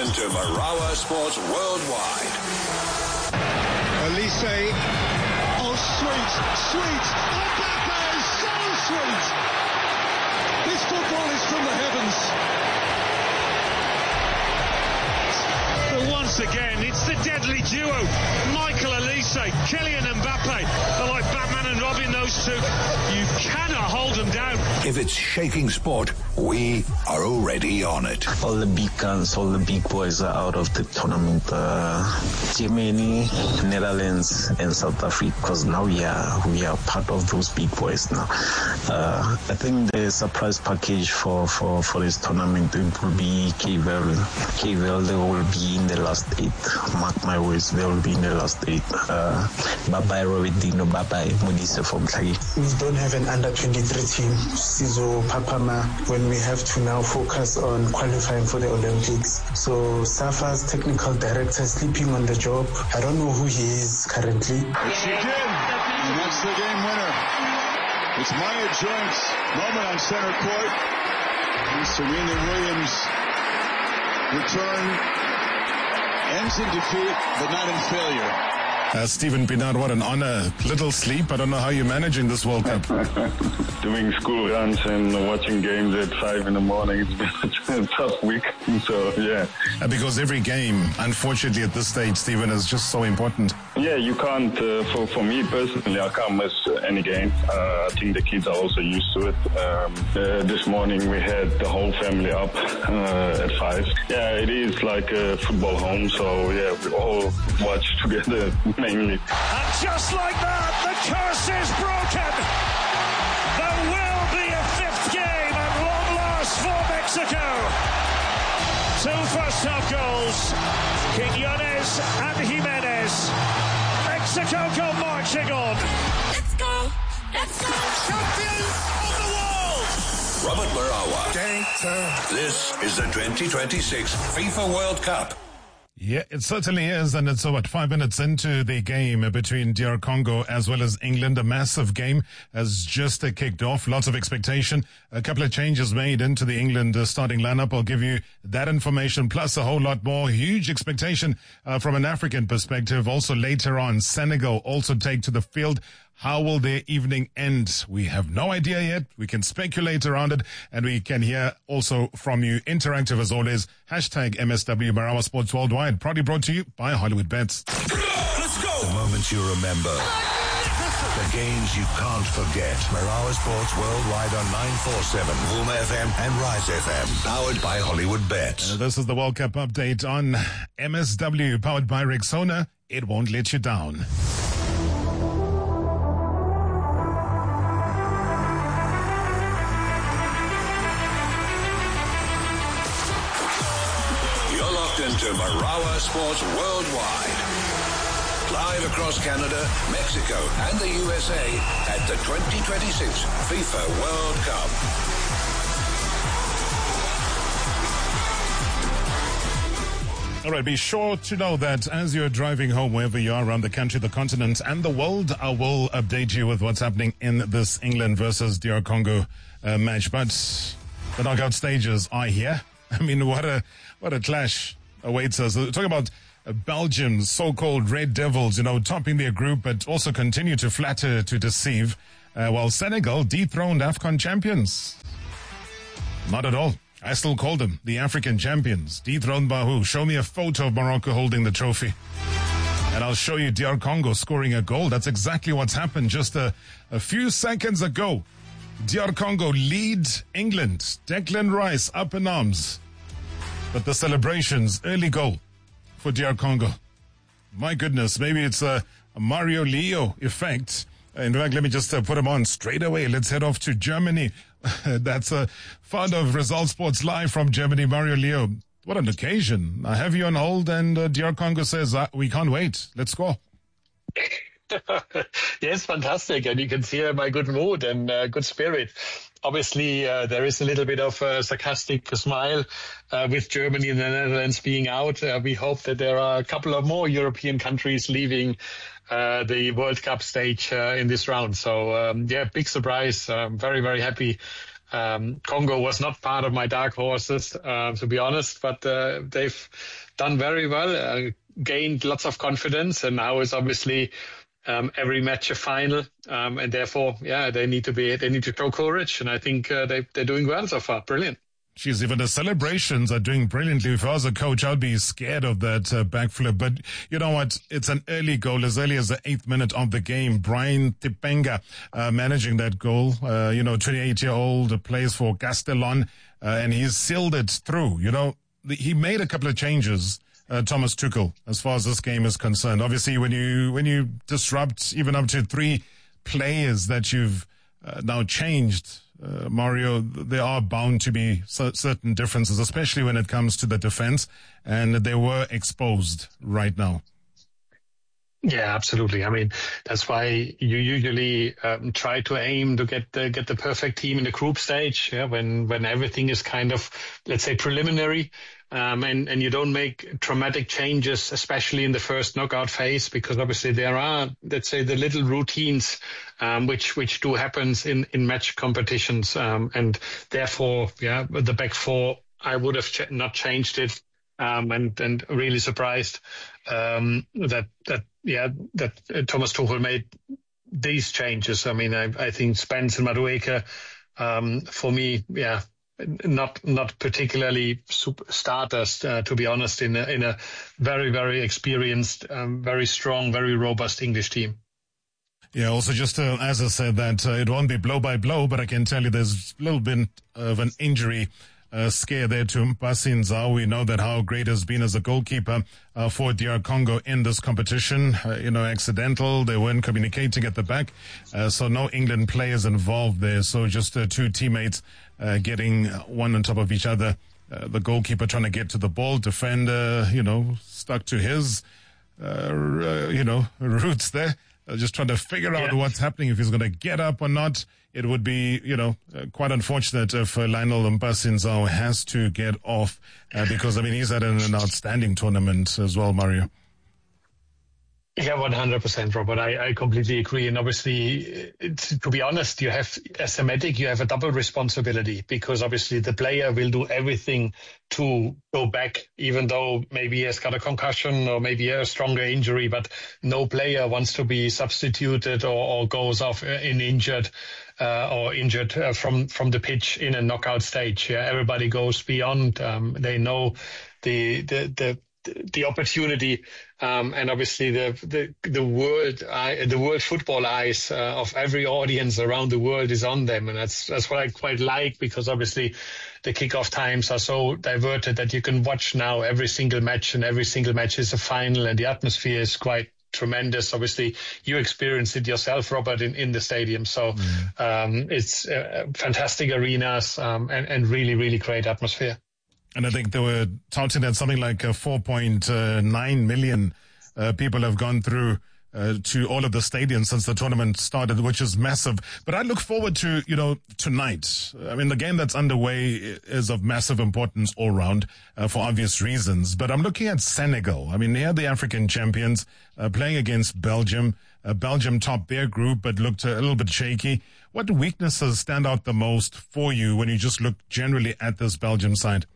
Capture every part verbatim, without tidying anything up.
into Marawa Sports Worldwide. Elise, oh sweet, sweet, Mbappe, so sweet. This football is from the heavens. But once again, it's the deadly duo, Michael Elise, Kylian Mbappe. They're like Batman and Robin, those two. You cannot hold them down. If it's shaking sport, we are already on it. All the big guns, all the big boys are out of the tournament. Uh, Germany, Netherlands, and South Africa, because now we are we are part of those big boys now. Uh, I think the surprise package for, for, for this tournament it will be Cape Verde. Cape Verde will be in the last eight. Mark my words, they will be in the last eight. Uh, bye-bye Rovedino, bye-bye Modise from Tlagi. We don't have an under twenty-three team, Sizo Papama, when we have to now focus on qualifying for the Olympics. So Safa's technical director is sleeping on the job. I don't know who he is currently. It's again, and that's the game winner. It's Maya Joyce, moment on center court. And Serena Williams return ends in defeat, but not in failure. Uh, Stephen Pienaar, what an honor. Little sleep. I don't know how you're managing this World Cup. Doing school runs and watching games at five in the morning. It's been a tough week. So, yeah. Uh, because every game, unfortunately, at this stage, Stephen, is just so important. Yeah, you can't, uh, for, for me personally, I can't miss any game. Uh, I think the kids are also used to it. Um, uh, this morning we had the whole family up uh, at five. Yeah, it is like a football home. So, yeah, we all watch together. Mainly. And just like that, the curse is broken. There will be a fifth game at long last for Mexico. Two first half goals, Quiñones and Jimenez. Mexico go marching on. Let's go, let's go. Champions of the world. Robert Marawa. This is the twenty twenty-six FIFA World Cup. Yeah, it certainly is, and it's, uh, what, five minutes into the game between D R Congo as well as England. A massive game has just uh, kicked off. Lots of expectation. A couple of changes made into the England uh, starting lineup. I'll give you that information, plus a whole lot more. Huge expectation uh, from an African perspective. Also later on, Senegal also take to the field. How will their evening end? We have no idea yet. We can speculate around it, and we can hear also from you. Interactive as always. Hashtag M S W Marawa Sports Worldwide. Proudly brought to you by Hollywood Bets. Let's go! The moments you remember. The games you can't forget. Marawa Sports Worldwide on nine forty-seven, Vuma F M and Rise F M. Powered by Hollywood Bets. Uh, this is the World Cup update on M S W, powered by Rexona. It won't let you down. Into Marawa Sports Worldwide. Live across Canada, Mexico, and the U S A at the twenty twenty-six FIFA World Cup. All right, be sure to know that as you're driving home, wherever you are around the country, the continent, and the world, I will update you with what's happening in this England versus D R Congo uh, match. But the knockout stages are here. I mean, what a what a clash awaits us. Talk about uh, Belgium's so-called Red Devils, you know, topping their group, but also continue to flatter, to deceive, uh, while Senegal dethroned AFCON champions. Not at all. I still call them the African champions. Dethroned by who? Show me a photo of Morocco holding the trophy, and I'll show you D R Congo scoring a goal. That's exactly what's happened just a, a few seconds ago. D R Congo lead England. Declan Rice up in arms. But the celebrations, early goal for D R Congo. My goodness, maybe it's a, a Mario Leo effect. In fact, let me just uh, put him on straight away. Let's head off to Germany. That's a fun of Result Sports Live from Germany. Mario Leo, what an occasion. I have you on hold, and uh, D R Congo says, uh, we can't wait. Let's go. Yes, fantastic. And you can see my good mood and uh, good spirit. Obviously, uh, there is a little bit of a sarcastic smile uh, with Germany and the Netherlands being out. Uh, we hope that there are a couple of more European countries leaving uh, the World Cup stage uh, in this round. So, um, yeah, big surprise. I'm very, very happy Um, Congo was not part of my dark horses, uh, to be honest, but uh, they've done very well, uh, gained lots of confidence, and now it's obviously um, every match a final, um, and therefore, yeah, they need to be, they need to show courage, and I think uh, they, they're doing well so far. Brilliant. Jeez, even the celebrations are doing brilliantly. If I was a coach, I'd be scared of that uh, backflip. But you know what? It's an early goal, as early as the eighth minute of the game. Brian Tipenga uh, managing that goal. Uh, you know, twenty-eight-year-old plays for Castellon, uh, and he's sealed it through. You know, the, he made a couple of changes, uh, Thomas Tuchel, as far as this game is concerned. Obviously, when you when you disrupt even up to three players that you've uh, now changed, Uh, Mario, there are bound to be certain differences, especially when it comes to the defense, and they were exposed right now. Yeah, absolutely. I mean, that's why you usually um, try to aim to get the get the perfect team in the group stage. Yeah, when when everything is kind of, let's say, preliminary, um, and and you don't make dramatic changes, especially in the first knockout phase, because obviously there are, let's say, the little routines um, which which do happens in in match competitions, um, and therefore, yeah, the back four, I would have ch- not changed it, um, and and really surprised um, that that. Yeah, that uh, Thomas Tuchel made these changes. I mean, I, I think Spence and Madueke, um, for me, yeah, not not particularly super starters, uh, to be honest, in a, in a very, very experienced, um, very strong, very robust English team. Yeah, also just uh, as I said, that uh, it won't be blow by blow, but I can tell you there's a little bit of an injury Uh, scare there to Mpasi Nzau. We know that how great has been as a goalkeeper uh, for D R Congo in this competition. Uh, you know, accidental. They weren't communicating at the back. Uh, so no England players involved there. So just uh, two teammates uh, getting one on top of each other. Uh, the goalkeeper trying to get to the ball. Defender, you know, stuck to his, uh, uh, you know, roots there. Uh, just trying to figure out yeah. what's happening, if he's going to get up or not. It would be, you know, uh, quite unfortunate if uh, Lionel Mpasi Nzau has to get off uh, because, I mean, he's had an, an outstanding tournament as well, Mario. Yeah, one hundred percent, Robert. I, I completely agree. And obviously, it's, to be honest, you have, as a medic, you have a double responsibility, because obviously the player will do everything to go back, even though maybe he has got a concussion or maybe a stronger injury, but no player wants to be substituted or, or goes off in injured uh, or injured uh, from, from the pitch in a knockout stage. Yeah, everybody goes beyond. Um, they know the, the, the, the opportunity, um, and obviously the the the world eye, the world football eyes uh, of every audience around the world is on them, and that's that's what I quite like, because obviously the kickoff times are so diverted that you can watch now every single match, and every single match is a final, and the atmosphere is quite tremendous. Obviously, you experienced it yourself, Robert, in, in the stadium. So mm. um, it's uh, fantastic arenas um, and and really really great atmosphere. And I think they were touting that something like uh, four point nine million uh, people have gone through uh, to all of the stadiums since the tournament started, which is massive. But I look forward to, you know, tonight. I mean, the game that's underway is of massive importance all round uh, for obvious reasons. But I'm looking at Senegal. I mean, they're the African champions uh, playing against Belgium. Uh, Belgium topped their group, but looked a little bit shaky. What weaknesses stand out the most for you when you just look generally at this Belgium side?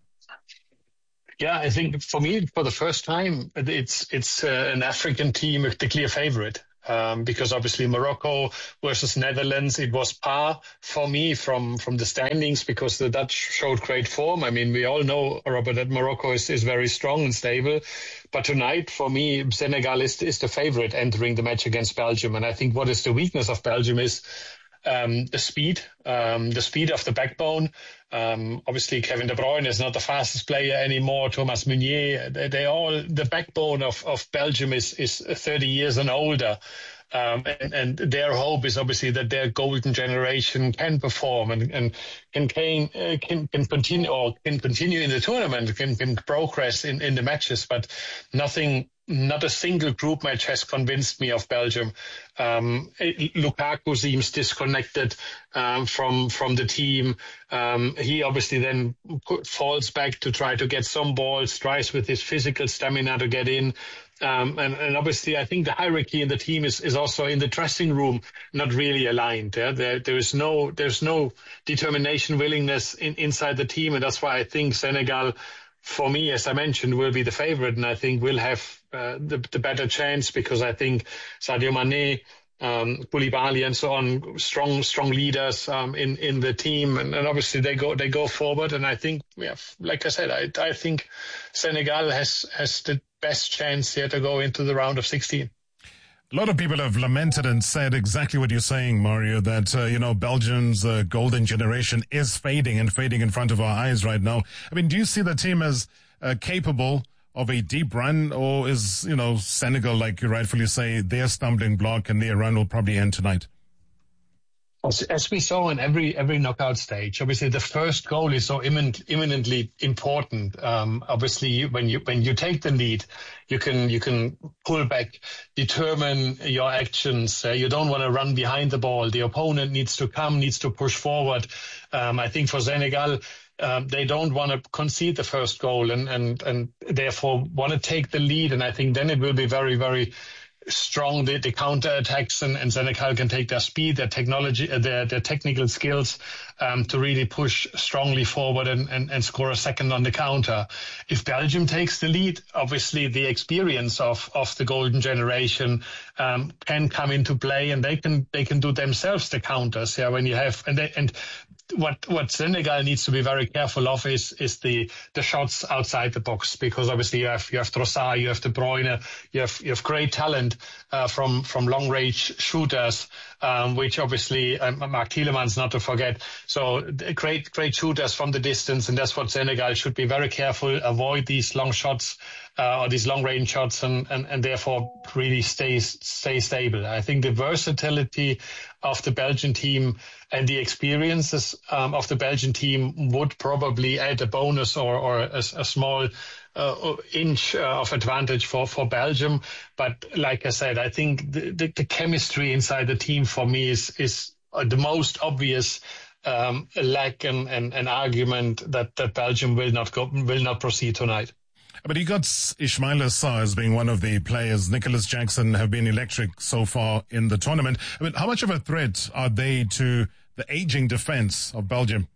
Yeah, I think for me, for the first time, it's it's uh, an African team, the clear favorite. Um, because obviously Morocco versus Netherlands, it was par for me from, from the standings, because the Dutch showed great form. I mean, we all know, Robert, that Morocco is, is very strong and stable. But tonight, for me, Senegal is, is the favorite entering the match against Belgium. And I think what is the weakness of Belgium is Um, the speed, um, the speed of the backbone. Um, obviously, Kevin De Bruyne is not the fastest player anymore. Thomas Meunier, they, they all, the backbone of, of Belgium is, is thirty years and older. Um, and, and their hope is obviously that their golden generation can perform and, and can, can, uh, can, can continue or can continue in the tournament, can, can progress in, in the matches, but nothing, not a single group match has convinced me of Belgium. Um, it, Lukaku seems disconnected um, from from the team. Um, he obviously then falls back to try to get some balls, tries with his physical stamina to get in. Um, and, and obviously, I think the hierarchy in the team is, is also in the dressing room not really aligned. Yeah? There, there is no there's no determination, willingness in, inside the team, and that's why I think Senegal, for me, as I mentioned, will be the favorite, and I think will have uh, the, the better chance because I think Sadio Mane, um, Koulibaly, and so on, strong strong leaders um, in in the team, and, and obviously they go they go forward, and I think, yeah, like I said, I I think Senegal has has the best chance here to go into the round of sixteen. A lot of people have lamented and said exactly what you're saying, Mario, that, uh, you know, Belgium's uh, golden generation is fading and fading in front of our eyes right now. I mean, do you see the team as uh, capable of a deep run, or is, you know, Senegal, like you rightfully say, their stumbling block and their run will probably end tonight? As, as we saw in every every knockout stage, obviously the first goal is so imminent, imminently important. Um, obviously, you, when you when you take the lead, you can you can pull back, determine your actions. Uh, you don't want to run behind the ball. The opponent needs to come, needs to push forward. Um, I think for Senegal, um, they don't want to concede the first goal, and and and therefore want to take the lead. And I think then it will be very very strong, the, the counter attacks, and, and Senegal can take their speed, their technology, uh, their, their technical skills um, to really push strongly forward and, and, and score a second on the counter. If Belgium takes the lead, obviously the experience of, of the golden generation um, can come into play, and they can they can do themselves the counters. Yeah, when you have and they, and. What what Senegal needs to be very careful of is is the the shots outside the box, because obviously you have you have Trossard, you have De Bruyne, you have you have great talent uh, from from long range shooters, um, which obviously um, Mark Tielemans not to forget. So great great shooters from the distance, and that's what Senegal should be very careful. Avoid these long shots uh, or these long range shots, and, and and therefore really stay stay stable. I think the versatility of the Belgian team and the experiences um, of the Belgian team would probably add a bonus or, or a, a small uh, inch uh, of advantage for, for Belgium. But like I said, I think the, the, the chemistry inside the team for me is, is uh, the most obvious um, lack and, and, and argument that, that Belgium will not go, will not proceed tonight. But you got Ismaila Sarr as being one of the players. Nicholas Jackson have been electric so far in the tournament. I mean, how much of a threat are they to the aging defense of Belgium?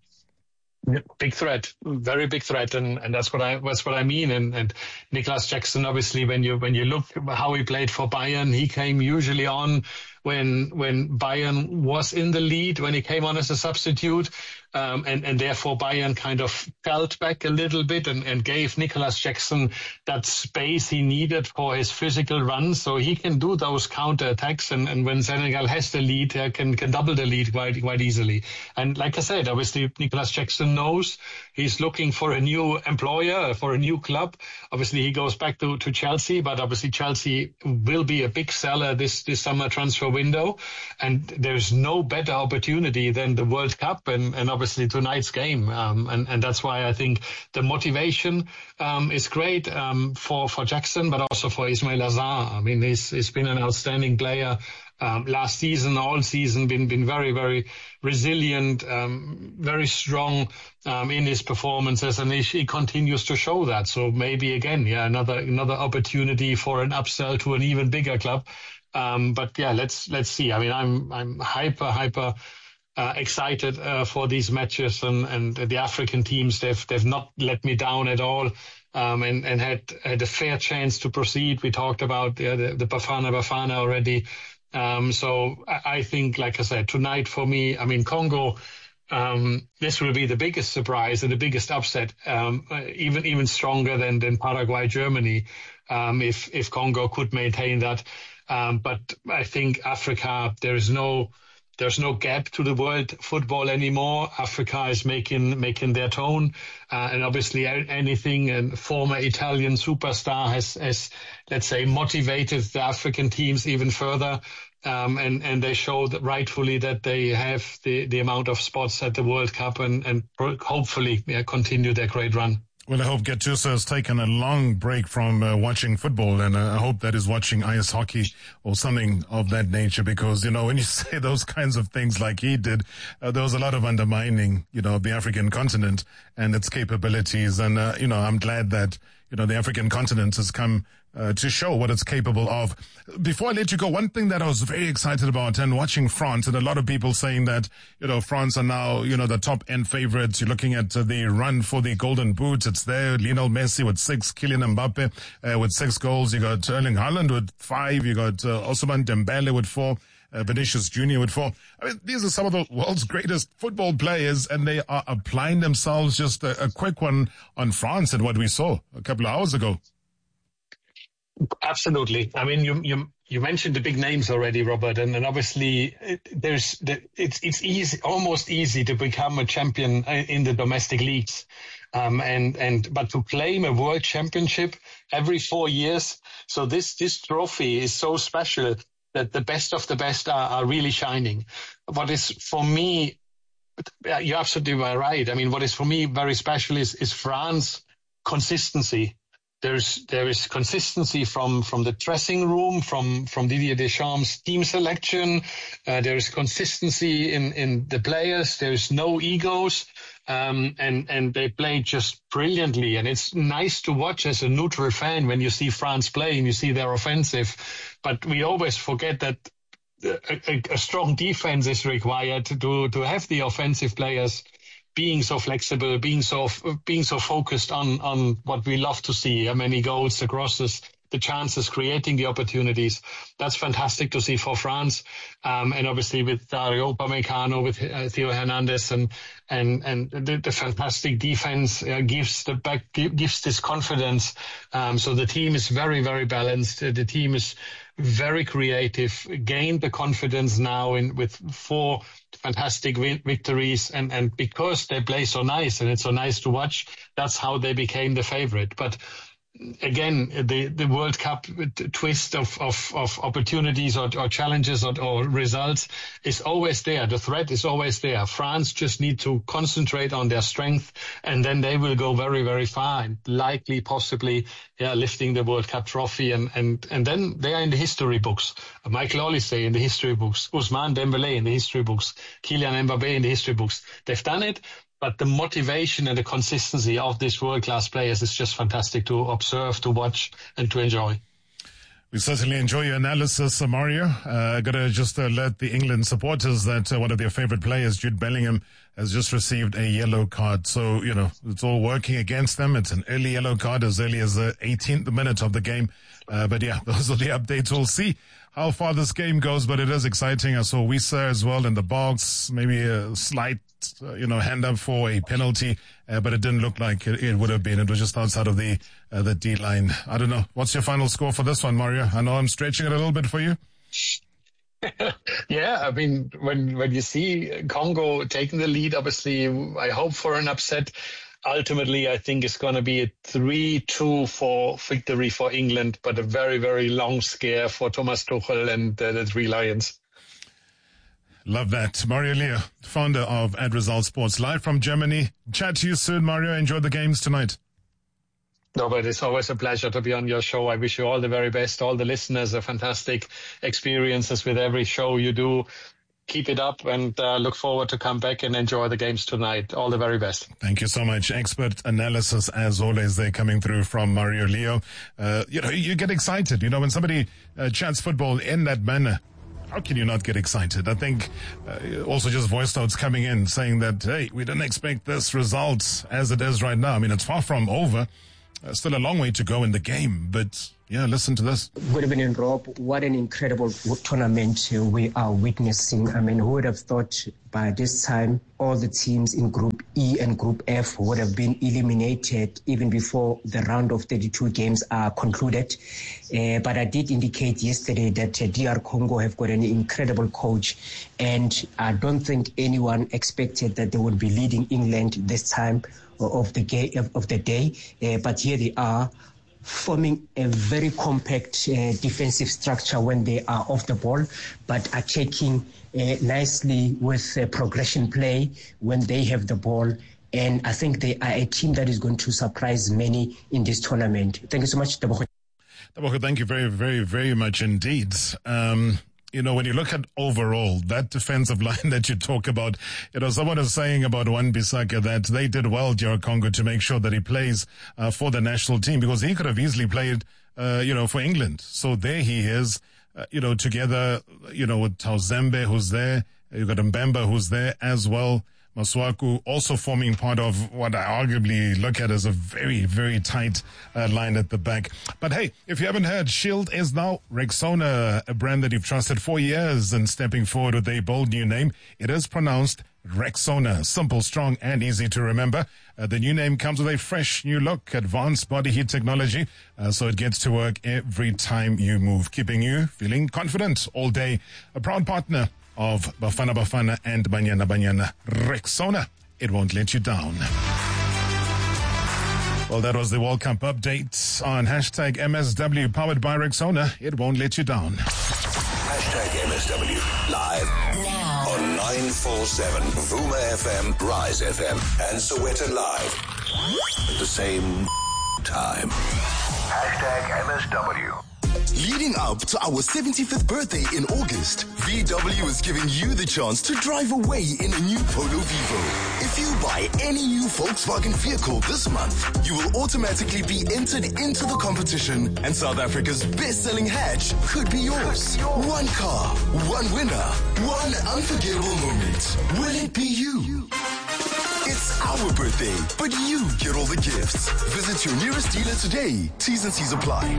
Big threat, very big threat, and, and that's what I that's what I mean. And, and Nicholas Jackson, obviously, when you when you look how he played for Bayern, he came usually on when when Bayern was in the lead, when he came on as a substitute. Um, and, and therefore Bayern kind of fell back a little bit and, and gave Nicholas Jackson that space he needed for his physical run, so he can do those counter attacks. And, and when Senegal has the lead, uh, can can double the lead quite quite easily. And like I said, obviously Nicholas Jackson knows he's looking for a new employer, for a new club. Obviously he goes back to, to Chelsea, but obviously Chelsea will be a big seller this this summer transfer window, and there's no better opportunity than the World Cup and and obviously Obviously tonight's game, um, and, and that's why I think the motivation um, is great um, for, for Jackson, but also for Ismaila Sarr. I mean, he's, he's been an outstanding player um, last season, all season, been been very, very resilient, um, very strong um, in his performances, and he, he continues to show that. So maybe again, yeah, another another opportunity for an upsell to an even bigger club. Um, but yeah, let's let's see. I mean, I'm I'm hyper hyper. Uh, excited uh, for these matches, and, and the African teams, they've they've not let me down at all, um, and, and had, had a fair chance to proceed. We talked about uh, the, the Bafana Bafana already. Um, so I, I think, like I said, tonight for me, I mean, Congo, um, this will be the biggest surprise and the biggest upset, um, even even stronger than, than Paraguay, Germany, um, if, if Congo could maintain that. Um, but I think Africa, there is no... There's no gap to the world football anymore. Africa is making making their tone, uh, and obviously anything. And former Italian superstar has, has, let's say, motivated the African teams even further, um, and and they show that rightfully that they have the, the amount of spots at the World Cup, and and hopefully yeah, continue their great run. Well, I hope Gattuso has taken a long break from uh, watching football, and uh, I hope that is watching ice hockey or something of that nature, because, you know, when you say those kinds of things like he did, uh, there was a lot of undermining, you know, of the African continent and its capabilities. And, uh, you know, I'm glad that, you know, the African continent has come uh, to show what it's capable of. Before I let you go, one thing that I was very excited about and watching France, and a lot of people saying that, you know, France are now, you know, the top end favorites. You're looking at uh, the run for the Golden Boot. It's there. Lionel Messi with six, Kylian Mbappe uh, with six goals. You got Erling Haaland with five. You got uh, Ousmane Dembele with four. Uh, Vinicius Junior with four. I mean, these are some of the world's greatest football players, and they are applying themselves. Just a, a quick one on France and what we saw a couple of hours ago. Absolutely. I mean, you you you mentioned the big names already, Robert, and, and obviously it, there's the, it's it's easy, almost easy to become a champion in the domestic leagues, um, and and but to claim a world championship every four years. So this this trophy is so special that the best of the best are, are really shining. What is for me, you're absolutely right. I mean, what is for me very special is is France consistency. There's there is consistency from from the dressing room, from from Didier Deschamps' team selection. Uh, there is consistency in in the players. There's no egos, um, and and they play just brilliantly. And it's nice to watch as a neutral fan when you see France play and you see their offensive. But we always forget that a, a, a strong defense is required to to have the offensive players being so flexible, being so being so focused on on what we love to see, how many goals, the crosses, the chances, creating the opportunities. That's fantastic to see for France, um, and obviously with Dario Upamecano, with uh, Theo Hernandez, and and and the, the fantastic defense uh, gives the back gives this confidence. Um, so the team is very very balanced. Uh, the team is very creative, gained the confidence now in with four fantastic win- victories, and, and because they play so nice and it's so nice to watch, that's how they became the favorite. But again, the, the World Cup twist of, of, of opportunities or, or challenges or, or results is always there. The threat is always there. France just need to concentrate on their strength, and then they will go very, very far and likely, possibly, yeah, lifting the World Cup trophy. And, and, and then they are in the history books. Michael Olise in the history books, Ousmane Dembele in the history books, Kylian Mbappe in the history books. They've done it. But the motivation and the consistency of these world-class players is just fantastic to observe, to watch, and to enjoy. We certainly enjoy your analysis, uh, Mario. Uh, got to just alert the England supporters that uh, one of their favorite players, Jude Bellingham, has just received a yellow card. So, you know, it's all working against them. It's an early yellow card as early as the eighteenth minute of the game. Uh, but yeah, those are the updates. We'll see how far this game goes, but it is exciting. I saw Wissa as well in the box, maybe a slight, uh, you know, hand up for a penalty, uh, but it didn't look like it, it would have been. It was just outside of the uh, the D line. I don't know. What's your final score for this one, Mario? I know I'm stretching it a little bit for you. Yeah, I mean, when when you see Congo taking the lead, obviously, I hope for an upset. Ultimately, I think it's going to be a three two for victory for England, but a very, very long scare for Thomas Tuchel and uh, the Three Lions. Love that. Mario Leo, founder of Ad Result Sports, live from Germany. Chat to you soon, Mario. Enjoy the games tonight. No, but it's always a pleasure to be on your show. I wish you all the very best. All the listeners are fantastic experiences with every show you do. Keep it up, and uh, look forward to come back and enjoy the games tonight. All the very best. Thank you so much. Expert analysis, as always, they're coming through from Mario Leo. Uh, you know, you get excited. You know, when somebody uh, chats football in that manner, how can you not get excited? I think uh, also just voice notes coming in saying that, hey, we didn't expect this result as it is right now. I mean, it's far from over. Uh, still a long way to go in the game, but yeah, listen to this. Good evening, Rob. What an incredible tournament we are witnessing. I mean, who would have thought by this time all the teams in Group E and Group F would have been eliminated even before the round of thirty-two games are concluded. Uh, but I did indicate yesterday that uh, D R Congo have got an incredible coach, and I don't think anyone expected that they would be leading England this time of the, ga- of the day. Uh, but here they are, forming a very compact uh, defensive structure when they are off the ball, but attacking uh, nicely with uh, progression play when they have the ball. And I think they are a team that is going to surprise many in this tournament. Thank you so much, Tebogo. Tebogo, thank you very, very, very much indeed. Um, you know, when you look at overall, that defensive line that you talk about, you know, someone is saying about Wan-Bissaka that they did well, D R Congo, to make sure that he plays uh, for the national team, because he could have easily played, uh, you know, for England. So there he is, uh, you know, together, you know, with Tauzembe, who's there. You've got Mbemba, who's there as well. Masuaku also forming part of what I arguably look at as a very, very tight uh, line at the back. But hey, if you haven't heard, Shield is now Rexona, a brand that you've trusted for years, and stepping forward with a bold new name. It is pronounced Rexona. Simple, strong, and easy to remember. Uh, the new name comes with a fresh new look, advanced body heat technology, uh, so it gets to work every time you move, keeping you feeling confident all day. A proud partner of Bafana Bafana and Banyana Banyana. Rexona, it won't let you down. Well, that was the World Cup update on hashtag M S W, powered by Rexona. It won't let you down. Hashtag M S W, live now on nine four seven, Vuma F M, Rise F M, and Soweto Live at the same time. Hashtag M S W. Leading up to our seventy-fifth birthday in August, V W is giving you the chance to drive away in a new Polo Vivo. If you buy any new Volkswagen vehicle this month, you will automatically be entered into the competition, and South Africa's best-selling hatch could be yours. One car, one winner, one unforgettable moment. Will it be you? It's our birthday, but you get all the gifts. Visit your nearest dealer today. T's and C's apply.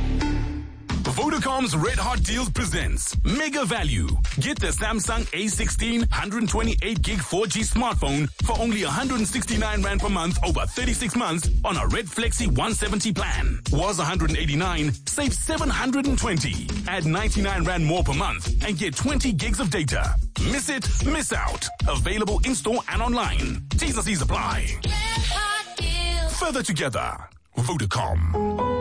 Vodacom's Red Hot Deals presents Mega Value. Get the Samsung A sixteen one twenty-eight gig four G smartphone for only one hundred sixty-nine rand per month over thirty-six months on a Red Flexi one seventy plan. Was one hundred eighty-nine, save seven hundred twenty. Add ninety-nine rand more per month and get twenty gigs of data. Miss it, miss out. Available in-store and online. T's and C's apply. Red Hot Deals. Further together. Vodacom.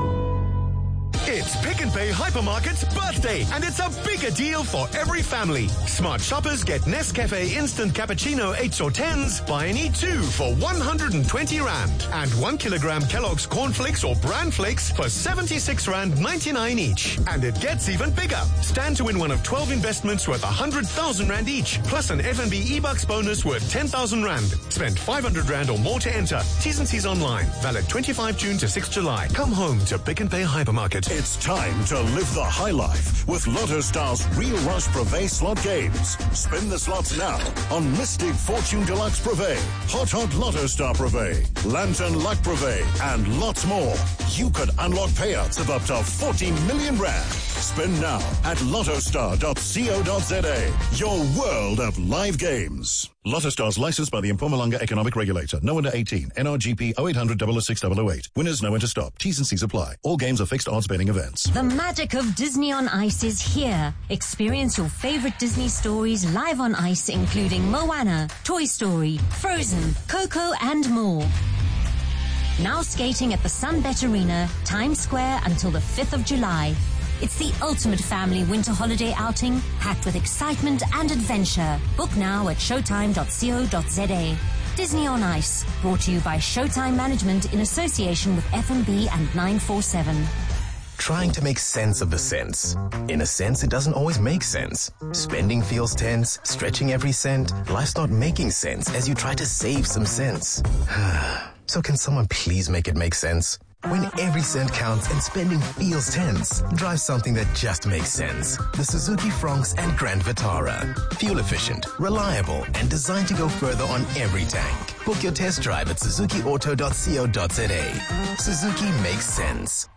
It's Pick n Pay Hypermarket's birthday, and it's a bigger deal for every family. Smart shoppers get Nescafe Instant Cappuccino eights or tens, buy and eat two for one hundred twenty rand. And one kilogram Kellogg's Cornflakes or Bran Flakes for seventy-six rand ninety-nine each. And it gets even bigger. Stand to win one of twelve investments worth one hundred thousand rand each, plus an F N B E-Bucks bonus worth ten thousand rand. Spend five hundred rand or more to enter. T's and C's online. Valid twenty-fifth June to sixth July. Come home to Pick n Pay Hypermarket. It's time to live the high life with Lotto Star's Real Rush Privé slot games. Spin the slots now on Mystic Fortune Deluxe Privé, Hot Hot Lotto Star Privé, Lantern Luck Privé, and lots more. You could unlock payouts of up to fourteen million rand. Spin now at lottostar dot co dot za. Your world of live games. Lotto Stars licensed by the Mpumalanga Economic Regulator. No under eighteen. N R G P oh eight hundred, oh oh six, oh oh eight. Winners know when to stop. T's and C's apply. All games are fixed odds betting events. The magic of Disney on Ice is here. Experience your favorite Disney stories live on ice, including Moana, Toy Story, Frozen, Coco, and more. Now skating at the Sunbet Arena, Times Square, until the fifth of July. It's the ultimate family winter holiday outing, packed with excitement and adventure. Book now at showtime dot co dot za. Disney on Ice, brought to you by Showtime Management in association with F M B and nine four seven. Trying to make sense of the sense. In a sense, it doesn't always make sense. Spending feels tense, stretching every cent. Life's not making sense as you try to save some sense. So can someone please make it make sense? When every cent counts and spending feels tense, drive something that just makes sense. The Suzuki Fronx and Grand Vitara. Fuel efficient, reliable, and designed to go further on every tank. Book your test drive at suzuki auto dot co dot za. Suzuki makes sense.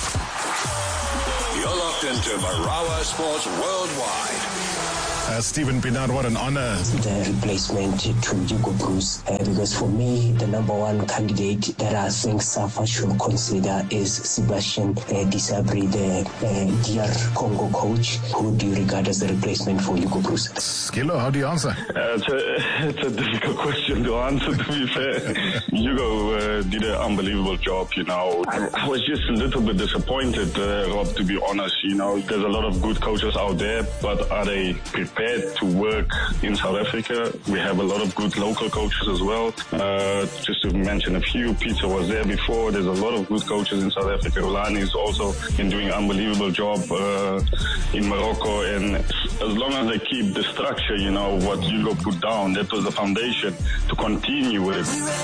You're locked into Marawa Sports Worldwide. Uh, Stephen Pienaar, what an honor. The replacement to Hugo Broos, uh, because for me, the number one candidate that I think SAFA should consider is Sebastian uh, Desabre, the uh, D R Congo coach. Who do you regard as the replacement for Hugo Broos? Skillo, how do you answer? Uh, it's, a, it's a difficult question to answer, to be fair. Hugo uh, did an unbelievable job, you know. I, I was just a little bit disappointed, uh, Rob, to be honest. You know, there's a lot of good coaches out there, but are they prepared prepared to work in South Africa. We have a lot of good local coaches as well. Uh, just to mention a few, Peter was there before. There's a lot of good coaches in South Africa. Rulani is also been doing an unbelievable job uh, in Morocco. And as long as they keep the structure, you know, what Hugo put down, that was the foundation to continue with.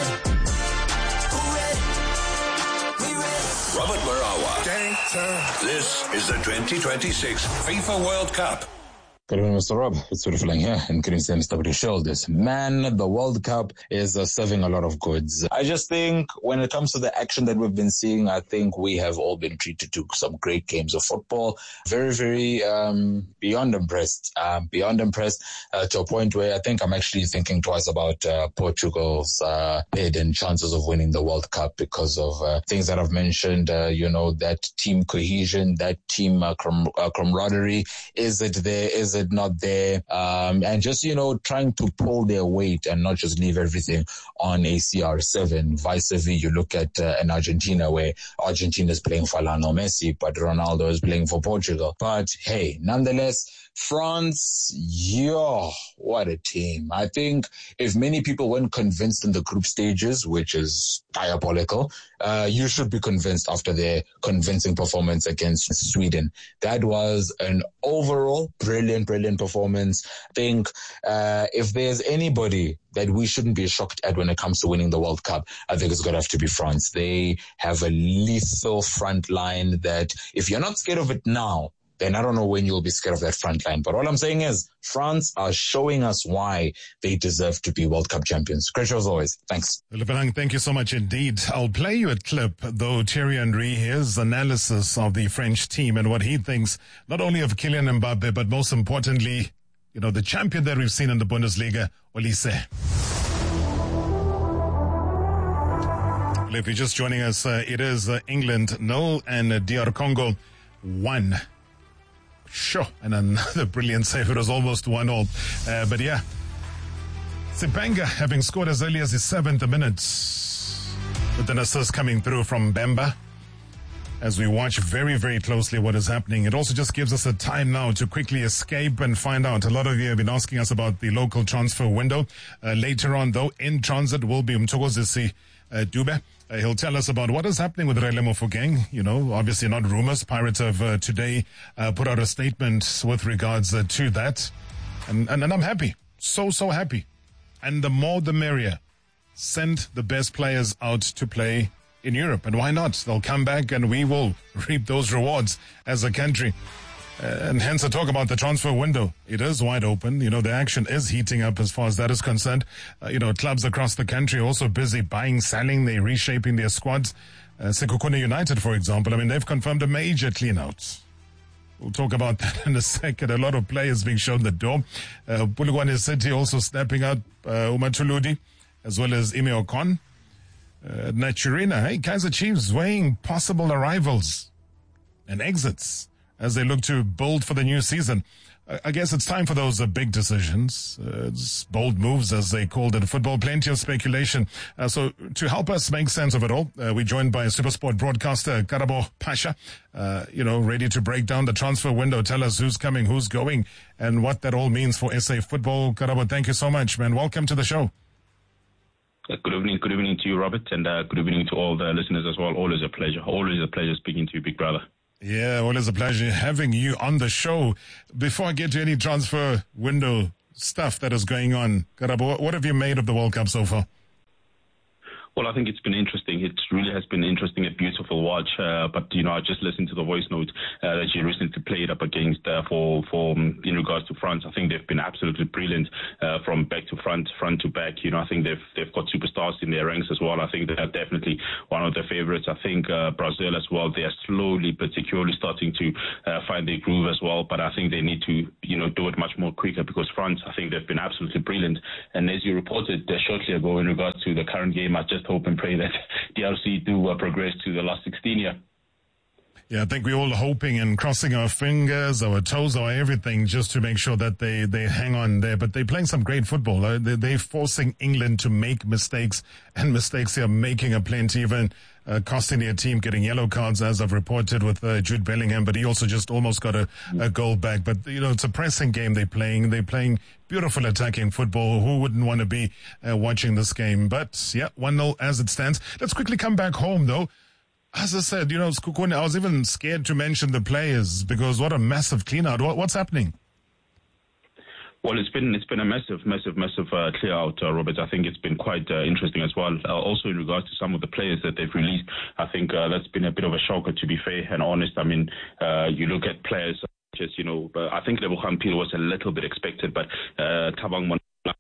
Robert Marawa. This is the twenty twenty-six FIFA World Cup. Good evening, Mister Rob. It's beautiful here in Kingston W Shoulders. Man, the World Cup is uh, serving a lot of goods. I just think when it comes to the action that we've been seeing, I think we have all been treated to some great games of football. Very, very um, beyond impressed. Um, beyond impressed uh, to a point where I think I'm actually thinking twice about uh, Portugal's uh, bid and chances of winning the World Cup because of uh, things that I've mentioned. Uh, you know, that team cohesion, that team uh, cam- uh, camaraderie. Is it there? Is it not there? Um, and just, you know, trying to pull their weight and not just leave everything on a C R seven. Vice versa, you look at uh, an Argentina where Argentina is playing for Lionel Messi, but Ronaldo is playing for Portugal. But hey, nonetheless, France, yo, what a team. I think if many people weren't convinced in the group stages, which is diabolical, uh, you should be convinced after their convincing performance against Sweden. That was an overall brilliant, brilliant performance. I think uh, if there's anybody that we shouldn't be shocked at when it comes to winning the World Cup, I think it's going to have to be France. They have a lethal front line that if you're not scared of it now, then I don't know when you'll be scared of that front line. But all I'm saying is France are showing us why they deserve to be World Cup champions. Great show as always. Thanks. Lebelang, thank you so much indeed. I'll play you a clip, though, Thierry Henry, his analysis of the French team and what he thinks, not only of Kylian Mbappe, but most importantly, you know, the champion that we've seen in the Bundesliga, Olise. If you're just joining us, uh, it is uh, England nil and uh, D R Congo one. Sure, and another brilliant save. It was almost one all. Uh, but yeah, Sipanga having scored as early as the seventh minute with an assist coming through from Bemba. As we watch very, very closely what is happening, it also just gives us a time now to quickly escape and find out. A lot of you have been asking us about the local transfer window. Uh, later on, though, in transit will be Mthokozisi uh, Dube. Uh, he'll tell us about what is happening with Relemo Mofokeng. You know, obviously not rumors. Pirates have uh, today uh, put out a statement with regards uh, to that. And, and, and I'm happy. So, so happy. And the more the merrier. Send the best players out to play in Europe. And why not? They'll come back and we will reap those rewards as a country. Uh, and hence I talk about the transfer window. It is wide open. You know, the action is heating up as far as that is concerned. Uh, you know, clubs across the country also busy buying, selling, they're reshaping their squads. Uh, Sekhukhune United, for example, I mean, they've confirmed a major clean out. We'll talk about that in a second. A lot of players being shown the door. Uh, Polokwane City also snapping out uh, Umatuludi as well as Ime Ocon. Uh, Naturina, hey, Kaizer Chiefs weighing possible arrivals and exits as they look to build for the new season. I guess it's time for those uh, big decisions, uh, bold moves, as they called it in football. Plenty of speculation. Uh, so to help us make sense of it all, uh, we're joined by Supersport broadcaster Karabo Pasha, uh, you know, ready to break down the transfer window, tell us who's coming, who's going, and what that all means for S A football. Karabo, thank you so much, man. Welcome to the show. Uh, good evening. Good evening to you, Robert, and uh, good evening to all the listeners as well. Always a pleasure. Always a pleasure speaking to you, big brother. Yeah, well, it's a pleasure having you on the show. Before I get to any transfer window stuff that is going on, Karabo, what have you made of the World Cup so far? Well, I think it's been interesting. It really has been interesting, a beautiful watch. Uh, but, you know, I just listened to the voice note uh, that you recently played up against uh, for, for um, in regards to France. I think they've been absolutely brilliant uh, from back to front, front to back. You know, I think they've they've got superstars in their ranks as well. I think they're definitely one of their favorites. I think uh, Brazil as well, they are slowly but securely starting to uh, find their groove as well. But I think they need to, you know, do it much more quicker because France, I think they've been absolutely brilliant. And as you reported uh, shortly ago in regards to the current game, I just hope and pray that D R C do uh, progress to the last sixteen here. Yeah, I think we're all hoping and crossing our fingers, our toes, our everything, just to make sure that they, they hang on there. But they're playing some great football. Uh, they, they're forcing England to make mistakes, and mistakes here making a plenty, even uh, costing their team getting yellow cards, as I've reported with uh, Jude Bellingham. But he also just almost got a, a goal back. But, you know, it's a pressing game they're playing. They're playing beautiful attacking football. Who wouldn't want to be uh, watching this game? But, yeah, one nil as it stands. Let's quickly come back home, though. As I said, you know, Skukuni, I was even scared to mention the players because what a massive clean-out. What, what's happening? Well, it's been it's been a massive, massive, massive uh, clear out, uh, Robert. I think it's been quite uh, interesting as well. Uh, also, in regards to some of the players that they've released, I think uh, that's been a bit of a shocker, to be fair and honest. I mean, uh, you look at players such as, you know, uh, I think Lebogang Peel was a little bit expected, but uh, Thabang Manara,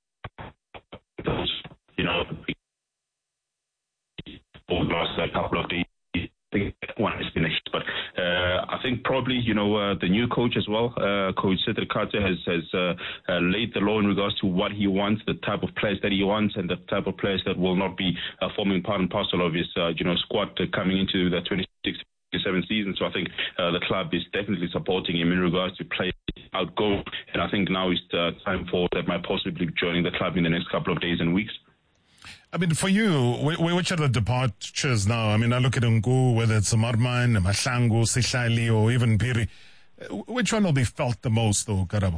you know, over the last uh, couple of days. I think one is finished, but uh, I think probably, you know, uh, the new coach as well, uh, Coach Cedric Carter has, has uh, uh, laid the law in regards to what he wants, the type of players that he wants, and the type of players that will not be uh, forming part and parcel of his, uh, you know, squad uh, coming into the twenty-six twenty-seven season. So I think uh, the club is definitely supporting him in regards to play out goal, and I think now is the time for that might possibly be joining the club in the next couple of days and weeks. I mean, for you, which are the departures now? I mean, I look at Ngu, whether it's Marman, Mahlangu, Sihlali, or even Piri. Which one will be felt the most, though, Karabo?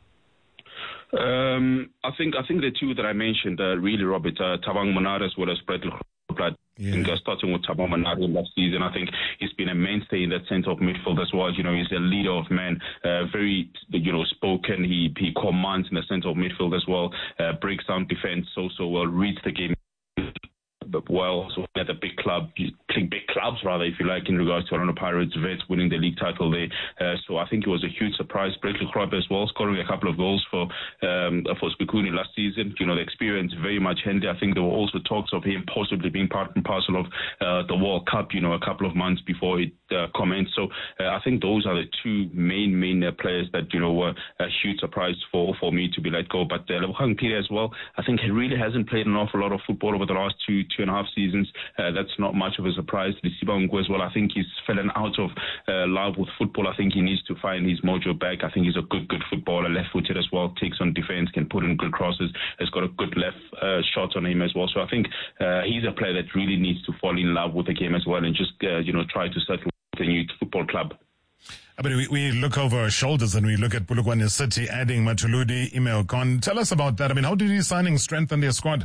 Um, I think I think the two that I mentioned, uh, really, Robert, uh, Thabang Manara as well as Bradley Grobler. Yeah. I think uh, starting with Thabang Manara last season, I think he's been a mainstay in that centre of midfield as well. You know, he's a leader of men, uh, very, you know, spoken. He he commands in the centre of midfield as well, uh, breaks down defence so, so well, reads the game but well, so at a big club, big clubs rather, if you like, in regards to Orlando Pirates, Vets winning the league title there. Uh, so I think it was a huge surprise. Bradley Grobler as well, scoring a couple of goals for um, for Skukuni last season. You know, the experience very much handy. I think there were also talks of him possibly being part and parcel of uh, the World Cup, you know, a couple of months before it uh, commenced. So uh, I think those are the two main, main uh, players that, you know, were a huge surprise for, for me to be let go. But uh, Lebogang Pele as well, I think he really hasn't played an awful lot of football over the last two, two and a half seasons. Uh, that's not much of a surprise. Lisiba Ngu as well, I think he's fallen out of uh, love with football. I think he needs to find his mojo back. I think he's a good, good footballer, left-footed as well, takes on defence, can put in good crosses, has got a good left uh, shot on him as well. So I think uh, he's a player that really needs to fall in love with the game as well and just, uh, you know, try to settle with a new football club. I mean, we, we look over our shoulders and we look at Polokwane City adding Mathuludi, Ime Ocon. Tell us about that. I mean, how did these signings strengthen their squad?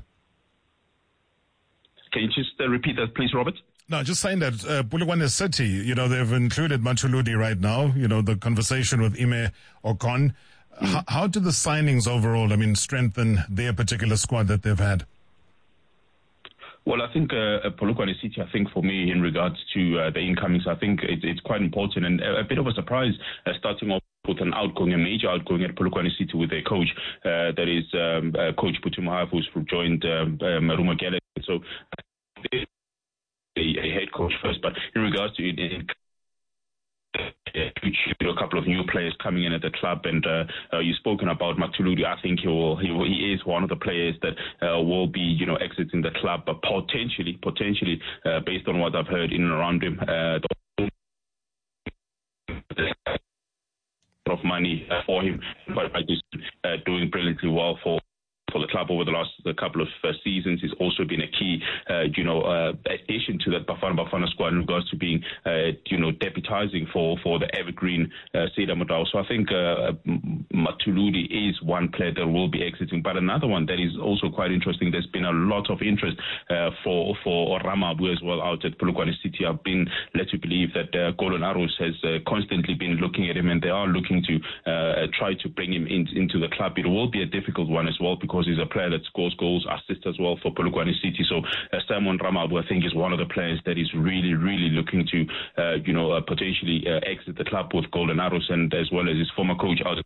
Can you just uh, repeat that, please, Robert? No, just saying that uh, Polokwane City, you know, they've included Mathuludi right now, you know, the conversation with Ime Ocon. Mm. H- how do the signings overall, I mean, strengthen their particular squad that they've had? Well, I think uh, Polokwane City, I think for me, in regards to uh, the incomings, I think it, it's quite important and a, a bit of a surprise uh, starting off with an outgoing, a major outgoing at Polokwane City with their coach, uh, that is um, uh, Coach Phuthumahava, who's joined um, uh, Maruma Gallagher. So a, a head coach first, but in regards to it, it a couple of new players coming in at the club, and uh, uh, you've spoken about Mathuludi. I think he will, he will, he is one of the players that uh, will be, you know, exiting the club, but potentially, potentially, uh, based on what I've heard in and around him, uh, the of money uh, for him, but by just uh, doing brilliantly well for. for the club over the last uh, couple of uh, seasons. He's also been a key, uh, you know, uh, addition to that Bafana Bafana squad in regards to being, uh, you know, deputizing for, for the evergreen uh, Seda Modao. So I think uh, Mathuludi is one player that will be exiting, but another one that is also quite interesting. There's been a lot of interest uh, for for Ramabu as well out at Polokwane City. I've been led to believe that uh, Golden Arrows has uh, constantly been looking at him, and they are looking to uh, try to bring him in, into the club. It will be a difficult one as well because he's a player that scores goals, assists as well for Polokwane City. So uh, Simon Ramabu, I think, is one of the players that is really, really looking to, uh, you know, uh, potentially uh, exit the club with Golden Arrows, and as well as his former coach out.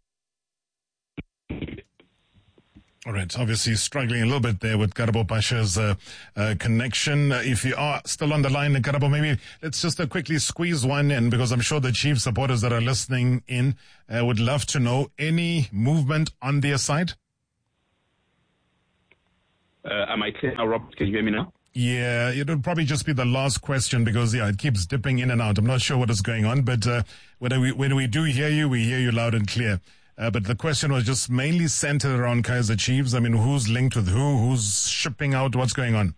All right, obviously struggling a little bit there with Karabo Pasha's uh, uh, connection. Uh, if you are still on the line, Karabo, maybe let's just uh, quickly squeeze one in, because I'm sure the Chiefs supporters that are listening in uh, would love to know any movement on their side. Uh, am I clear now, Rob? Can you hear me now? Yeah, it would probably just be the last question because, yeah, it keeps dipping in and out. I'm not sure what is going on, but uh, when, we, when we do hear you, we hear you loud and clear. Uh, but the question was just mainly centered around Kaizer Chiefs. I mean, who's linked with who? Who's shipping out? What's going on?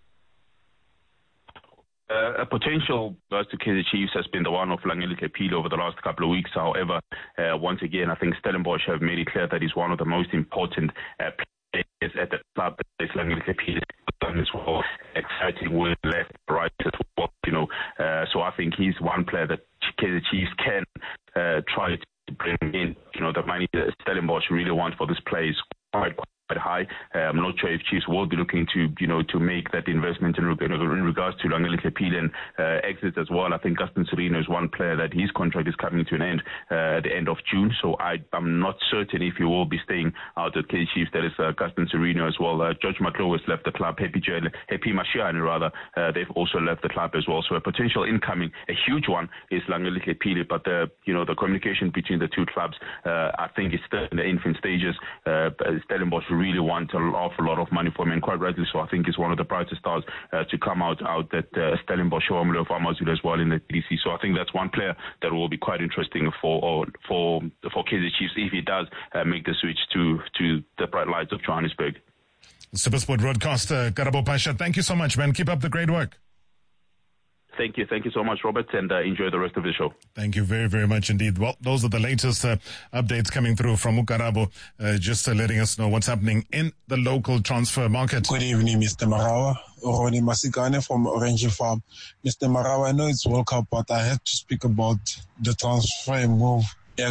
Uh, a potential rise to Kaizer Chiefs has been the one of Langeli Lepile over the last couple of weeks. However, uh, once again, I think Stellenbosch have made it clear that he's one of the most important uh, players at the club. Langeli Lepile has done as well, exciting with left, right as well. You know, uh, so I think he's one player that Kaizer Chiefs can uh, try to bring in. You know, the money that Stellenbosch really want for this play is quite, quite high. Uh, I'm not sure if Chiefs will be looking to, you know, to make that investment in, in, in regards to Langeli Lepile and uh, exits as well. I think Gaston Sereno is one player that his contract is coming to an end uh, at the end of June. So I, I'm not certain if he will be staying out at Kaizer Chiefs. That is uh, Gaston Sereno as well. Uh, George McClough has left the club. Happy J- Happy Mashiane rather. Uh, they've also left the club as well. So a potential incoming, a huge one, is Langeli Lepile. But the, you know, the communication between the two clubs, uh, I think, is still in the infant stages. Uh, Stellenbosch really want an awful lot of money for him, and quite rightly so. I think he's one of the brightest stars uh, to come out out at uh, Stellenbosch or Amazulu as well in the D C. So I think that's one player that will be quite interesting for or, for for Kaizer Chiefs if he does uh, make the switch to to the bright lights of Johannesburg. Supersport broadcaster Karabo Pasha, thank you so much, man. Keep up the great work. Thank you. Thank you so much, Robert, and uh, enjoy the rest of the show. Thank you very, very much indeed. Well, those are the latest uh, updates coming through from Ukarabo, uh, just uh, letting us know what's happening in the local transfer market. Good evening, Mister Marawa. Roni Masikane from Orange Farm. Mister Marawa, I know it's World Cup, but I have to speak about the transfer move. You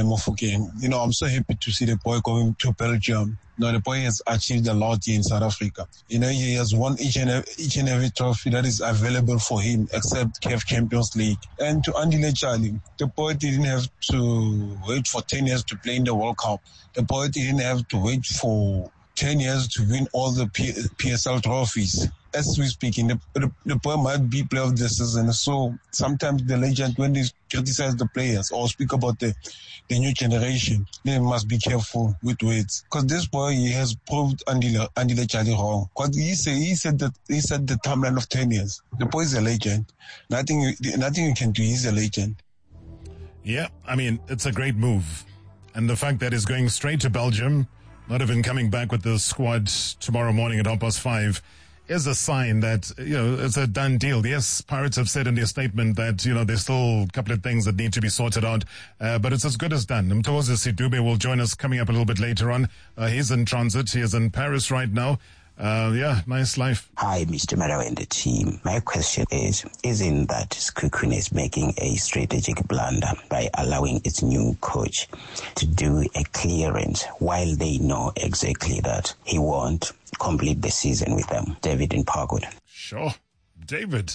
know, I'm so happy to see the boy going to Belgium. No, the boy has achieved a lot here in South Africa. You know, he has won each and every, each and every trophy that is available for him, except C A F Champions League. And to Andile Charlie, the boy didn't have to wait for ten years to play in the World Cup. The boy didn't have to wait for ten years to win all the P- PSL trophies. As we speak, the, the, the boy might be player of the season. So sometimes the legend, when they criticize the players or speak about the, the new generation, they must be careful with words. Because this boy, he has proved Andile, Andile Charlie wrong. Because he said, he said that he said the timeline of ten years. The boy is a legend. Nothing, nothing you can do. He's a legend. Yeah, I mean, it's a great move. And the fact that he's going straight to Belgium, not even coming back with the squad tomorrow morning at half past five, is a sign that, you know, it's a done deal. Yes, Pirates have said in their statement that, you know, there's still a couple of things that need to be sorted out, uh, but it's as good as done. Mtokozo Sidube will join us coming up a little bit later on. Uh, he's in transit. He is in Paris right now. Uh, yeah, nice life. Hi, Mister Marawa and the team. My question is, isn't that Sekhukhune is making a strategic blunder by allowing its new coach to do a clearance while they know exactly that he won't complete the season with them? David in Parkwood. Sure. David.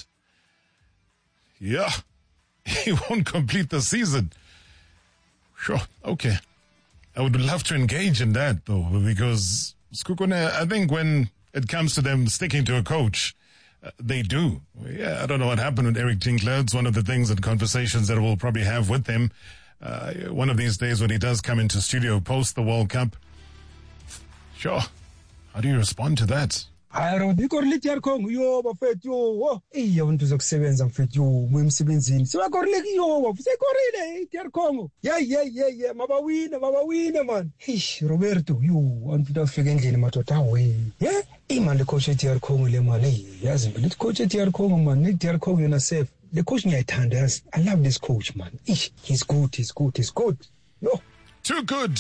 Yeah. He won't complete the season. Sure. Okay. I would love to engage in that, though, because Sekhukhune, I think when it comes to them sticking to a coach, uh, they do. Yeah, I don't know what happened with Eric Tinkler. It's one of the things and conversations that we'll probably have with him uh, one of these days when he does come into studio post the World Cup. Sure. How do you respond to that? Hayi ikorle tiyarkhongo yo bafethu yo hey abantu zokusebenza mfethu yo emsebenzini sibakorle yo bafuse korile tiyarkhongo yeah yeah yeah yeah mabawina mabawina man hish Roberto yo abantu dafika endlini madoda we yeah imali coach tiyarkhongo le man hey yazi le coach tiyarkhongo man ne tiyarkhongo yona safe le coach ngiyayithanda yazi I love this coach man ish he's good he's good he's good no too good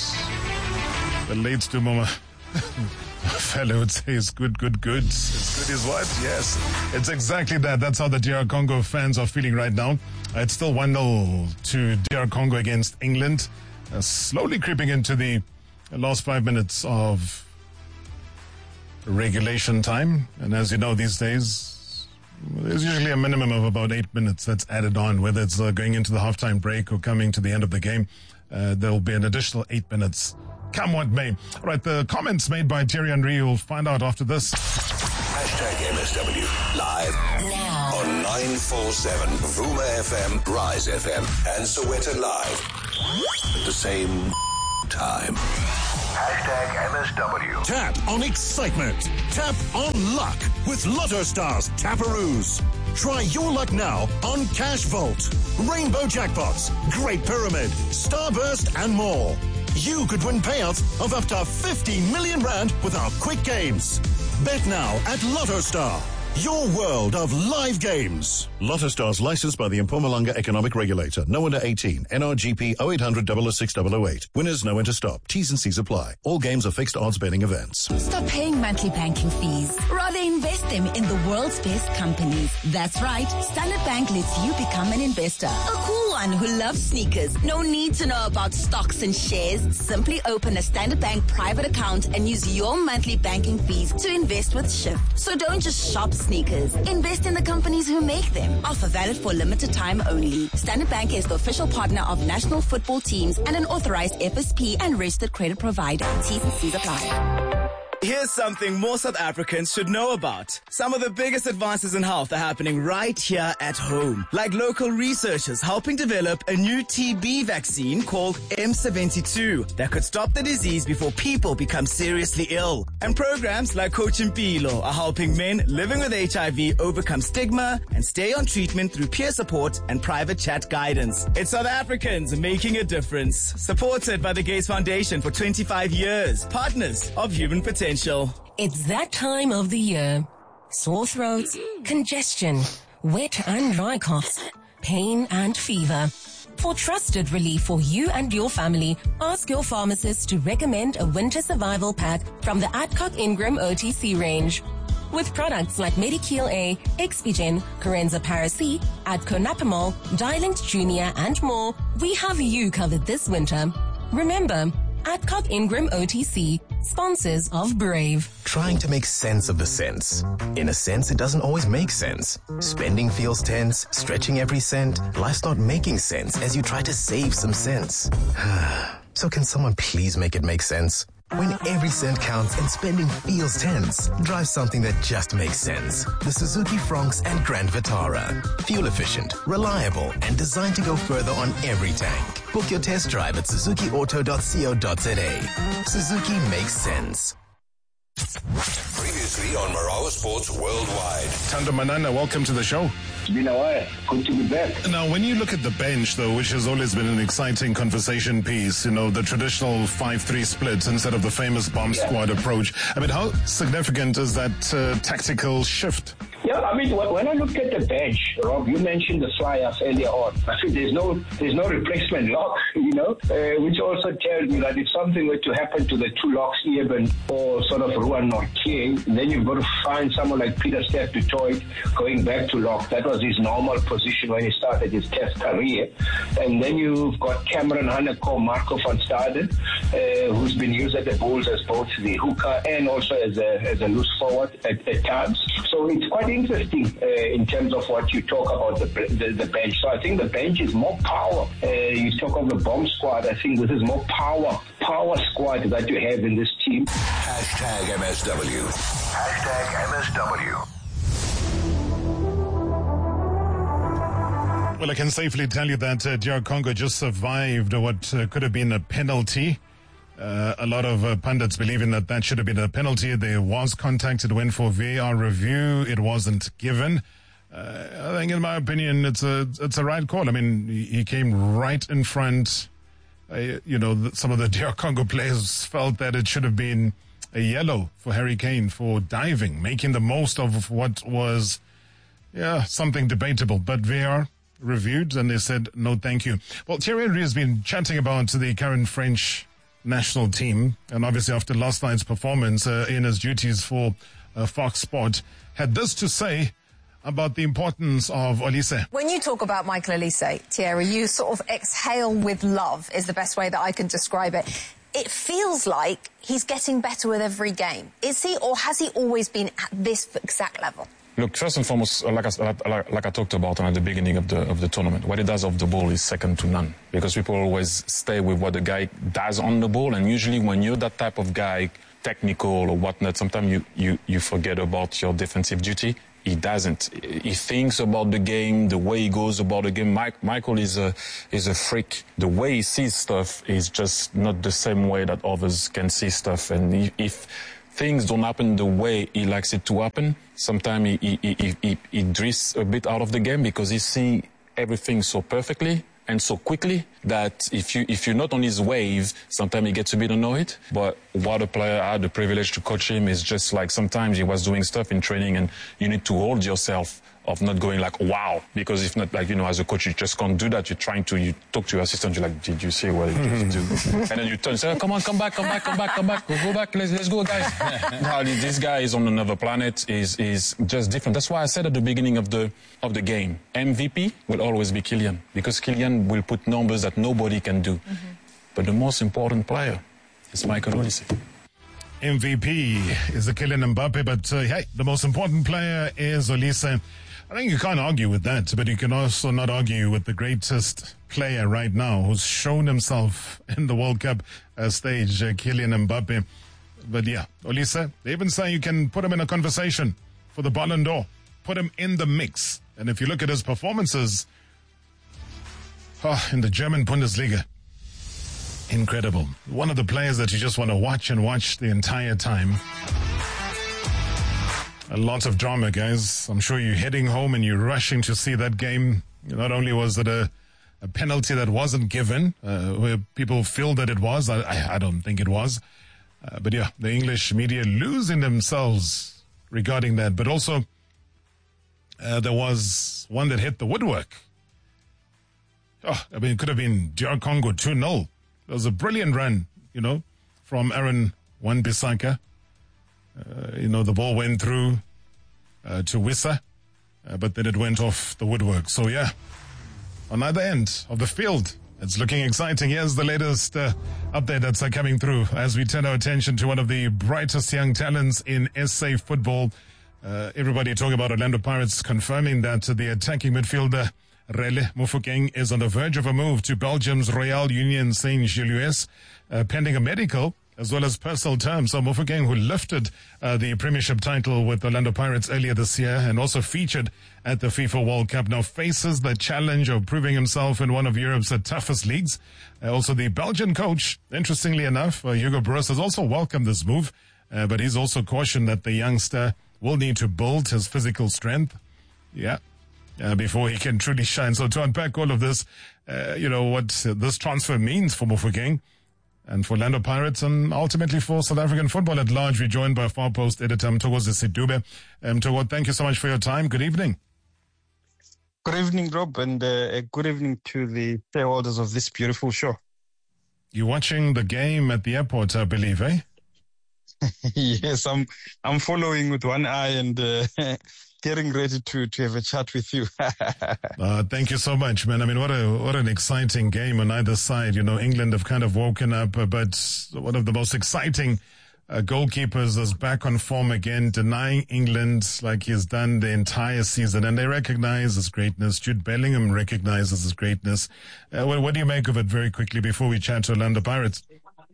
the late to mama fellow would say it's good, good, good. It's good is what? Yes. It's exactly that. That's how the D R Congo fans are feeling right now. Uh, it's still one nil to D R Congo against England. Uh, slowly creeping into the last five minutes of regulation time. And as you know, these days, there's usually a minimum of about eight minutes that's added on, whether it's uh, going into the halftime break or coming to the end of the game. Uh, there'll be an additional eight minutes. Come what may. All right, the comments made by Thierry Henry, you'll find out after this. Hashtag M S W live now on nine four seven Vuma F M, Rise F M, and Soweto Live at the same time. Hashtag M S W. Tap on excitement. Tap on luck with Lotto Stars Taparoos. Try your luck now on Cash Vault, Rainbow Jackpots, Great Pyramid, Starburst, and more. You could win payouts of up to fifty million rand with our quick games. Bet now at Lotto Star. Your world of live games. Lotto Stars licensed by the Mpumalanga Economic Regulator. No under eighteen. N R G P oh eight hundred, double oh six, double oh eight. Winners know when to stop. T's and C's apply. All games are fixed odds betting events. Stop paying monthly banking fees. Rather invest them in the world's best companies. That's right. Standard Bank lets you become an investor. A cool one who loves sneakers. No need to know about stocks and shares. Simply open a Standard Bank private account and use your monthly banking fees to invest with Shift. So don't just shop sneakers. Invest in the companies who make them. Offer valid for limited time only. Standard Bank is the official partner of national football teams and an authorized F S P and registered credit provider. T's and C's apply. Here's something more South Africans should know about. Some of the biggest advances in health are happening right here at home. Like local researchers helping develop a new T B vaccine called M seventy-two that could stop the disease before people become seriously ill. And programs like Coach Impilo are helping men living with H I V overcome stigma and stay on treatment through peer support and private chat guidance. It's South Africans making a difference. Supported by the Gates Foundation for twenty-five years. Partners of Human Potential. It's that time of the year. Sore throats, congestion, wet and dry coughs, pain and fever. For trusted relief for you and your family, ask your pharmacist to recommend a winter survival pack from the Adcock Ingram O T C range. With products like Medikil A, Expigen, Corenza Paracy, Adco Napamol, Dialint Junior and more, we have you covered this winter. Remember, Adcock Ingram O T C, sponsors of Brave. Trying to make sense of the sense. In a sense, it doesn't always make sense. Spending feels tense, stretching every cent. Life's not making sense as you try to save some sense. So can someone please make it make sense? When every cent counts and spending feels tense, drive something that just makes sense. The Suzuki Fronx and Grand Vitara. Fuel efficient, reliable, and designed to go further on every tank. Book your test drive at suzuki auto dot co dot za. Suzuki makes sense. Previously on Marawa Sports Worldwide. Tando Manana, welcome to the show. It's been a while. Good to be back. Now, when you look at the bench, though, which has always been an exciting conversation piece, you know, the traditional five three split instead of the famous bomb yeah. squad approach. I mean, how significant is that uh, tactical shift? Yeah, I mean, when I looked at the bench, Rob, you mentioned the flyers earlier on. I think there's no there's no replacement lock, you know, uh, which also tells me that if something were to happen to the two locks, Eben or sort of Ruan Nortje, then you've got to find someone like Peter Steph du Toit going back to lock. That was his normal position when he started his test career. And then you've got Cameron Haneko, Marco van Staden, uh, who's been used at the Bulls as both the hooker and also as a, as a loose forward at, at times. So it's quite interesting uh, in terms of what you talk about the, the the bench. So I think the bench is more power. Uh, you talk of the bomb squad. I think this is more power, power squad that you have in this team. Hashtag M S W. Hashtag M S W. Well, I can safely tell you that uh, D R Congo just survived what uh, could have been a penalty. Uh, a lot of uh, pundits believing that that should have been a penalty. There was contact. It went for V A R review. It wasn't given. Uh, I think, in my opinion, it's a it's a right call. I mean, he, he came right in front. Uh, you know, the, some of the D R Congo players felt that it should have been a yellow for Harry Kane for diving, making the most of what was, yeah, something debatable. But V A R reviewed and they said, no, thank you. Well, Thierry Henry has been chatting about the current French national team, and obviously after last night's performance uh, in his duties for uh, Fox Sport, had this to say about the importance of Olise. When you talk about Michael Olise, Thierry, you sort of exhale with love is the best way that I can describe it. It feels like he's getting better with every game. Is he, or has he always been at this exact level? Look, first and foremost, like I, like, like I talked about at the beginning of the of the tournament, what he does off the ball is second to none. Because people always stay with what the guy does on the ball, and usually when you're that type of guy, technical or whatnot, sometimes you, you, you forget about your defensive duty. he doesn't. He thinks about the game, the way he goes about the game. Mike, Michael is a is a freak. The way he sees stuff is just not the same way that others can see stuff. And if, if things don't happen the way he likes it to happen, sometimes he, he, he, he, he drifts a bit out of the game because he sees everything so perfectly and so quickly that if you if you're not on his wave, sometimes he gets a bit annoyed. But what a player, I had the privilege to coach him, is just like sometimes he was doing stuff in training and you need to hold yourself of not going like, wow, because if not, like, you know, as a coach, you just can't do that. You're trying to, you talk to your assistant, you're like, did you see what he just do? And then you turn and say, oh, come on, come back, come back, come back, come back, go, go back, let's, let's go, guys. No, this guy is on another planet, is is just different. That's why I said at the beginning of the of the game, M V P will always be Kylian, because Kylian will put numbers that nobody can do. Mm-hmm. But the most important player is Michael Olise. M V P is the Kylian Mbappe, but uh, hey, the most important player is Olise. I think you can't argue with that, but you can also not argue with the greatest player right now who's shown himself in the World Cup uh, stage, uh, Kylian Mbappe. But yeah, Olise, they even say you can put him in a conversation for the Ballon d'Or, put him in the mix. And if you look at his performances oh, in the German Bundesliga, incredible. One of the players that you just want to watch and watch the entire time. A lot of drama, guys. I'm sure you're heading home and you're rushing to see that game. Not only was it a, a penalty that wasn't given, uh, where people feel that it was, I, I don't think it was. Uh, but yeah, the English media losing themselves regarding that. But also, uh, there was one that hit the woodwork. Oh, I mean, it could have been D R Congo two nil. It was a brilliant run, you know, from Aaron Wan-Bissaka. Uh, you know, the ball went through uh, to Wissa, uh, but then it went off the woodwork. So, yeah, on either end of the field, it's looking exciting. Here's the latest uh, update that's uh, coming through as we turn our attention to one of the brightest young talents in S A football. Uh, everybody talking about Orlando Pirates confirming that the attacking midfielder Rele Mofokeng is on the verge of a move to Belgium's Royal Union Saint-Gilloise, uh, pending a medical as well as personal terms. So Mofokeng, who lifted uh, the Premiership title with Orlando Pirates earlier this year and also featured at the FIFA World Cup, now faces the challenge of proving himself in one of Europe's uh, toughest leagues. Uh, also, the Belgian coach, interestingly enough, uh, Hugo Broos, has also welcomed this move, uh, but he's also cautioned that the youngster will need to build his physical strength. Yeah. Uh, before he can truly shine. So to unpack all of this, uh, you know, what uh, this transfer means for Mofokeng and for Orlando Pirates and ultimately for South African football at large, we're joined by Far Post editor Mthokozi Sidube. Um, Mthokozi, thank you so much for your time. Good evening. Good evening, Rob, and uh, good evening to the shareholders of this beautiful show. You're watching the game at the airport, I believe, eh? Yes, I'm I'm following with one eye and uh, getting ready to, to have a chat with you. uh, thank you so much, man. I mean, what a what an exciting game on either side. You know, England have kind of woken up, uh, but one of the most exciting uh, goalkeepers is back on form again, denying England like he's done the entire season, and they recognize his greatness. Jude Bellingham recognizes his greatness. Uh, what, what do you make of it very quickly before we chat to Orlando Pirates?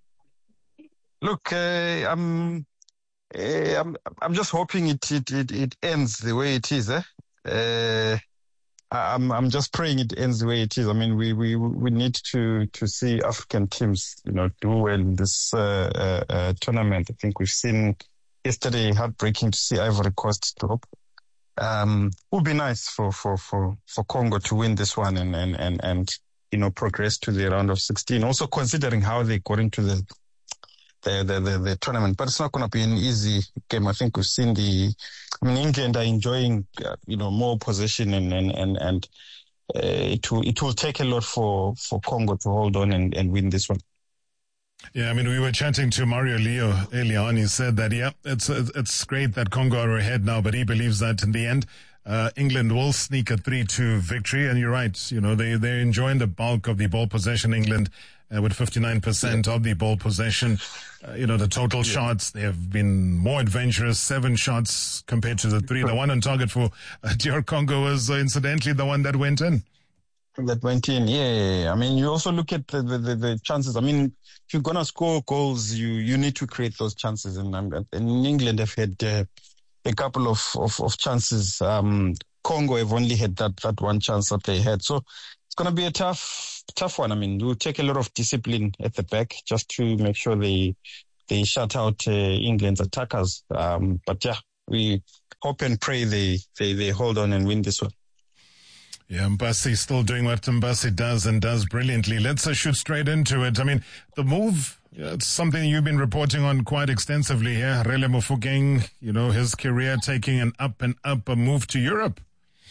Look, uh, I'm, uh, I'm, I'm just hoping it, it, it, it ends the way it is. Eh? Uh, I'm, I'm just praying it ends the way it is. I mean, we, we, we need to, to see African teams, you know, do well in this uh, uh, uh, tournament. I think we've seen yesterday heartbreaking to see Ivory Coast drop. Um, it would be nice for, for, for, for Congo to win this one and, and, and, and, you know, progress to the round of sixteen. Also considering how they got into the The, the, the, the tournament, but it's not going to be an easy game. I think we've seen the, I mean, England are enjoying, uh, you know, more possession and, and, and, and uh, it will, it will take a lot for, for Congo to hold on and, and win this one. Yeah, I mean, we were chatting to Mario Leo earlier on. He said that, yeah, it's, it's great that Congo are ahead now, but he believes that in the end, uh, England will sneak a three two victory. And you're right, you know, they, they're enjoying the bulk of the ball possession, England. Uh, with fifty-nine percent yeah. of the ball possession. Uh, you know, the total yeah. shots, they have been more adventurous, seven shots compared to the three. The one on target for uh, D R Congo was uh, incidentally the one that went in. That went in, yeah, yeah, yeah. I mean, you also look at the, the, the chances. I mean, if you're going to score goals, you, you need to create those chances. And, and England have had, uh, a couple of, of, of chances. Um, Congo have only had that, that one chance that they had. So it's going to be a tough, tough one. I mean, it will take a lot of discipline at the back just to make sure they, they shut out uh, England's attackers. Um, but yeah, we hope and pray they, they, they hold on and win this one. Yeah, Mbasi still doing what Mbasi does and does brilliantly. Let's uh, shoot straight into it. I mean, the move, uh, it's something you've been reporting on quite extensively here. Relé Mofokeng, you know, his career taking an up and up, a move to Europe.